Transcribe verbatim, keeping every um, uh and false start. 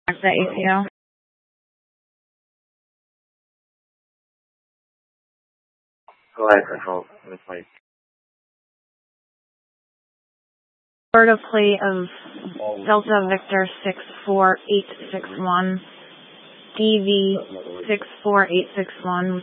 The A C L. Go ahead, control. Let's wait. Florida plate of Delta Victor six four eight six one, D V six four eight six one.